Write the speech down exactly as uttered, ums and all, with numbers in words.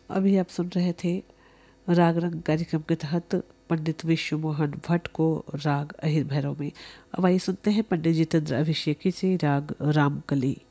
अभी आप सुन रहे थे राग रंग कार्यक्रम के तहत पंडित विश्व मोहन भट्ट को राग अहिर भैरव में। अब आइए सुनते हैं पंडित जितेंद्र अभिषेकी से राग रामकली।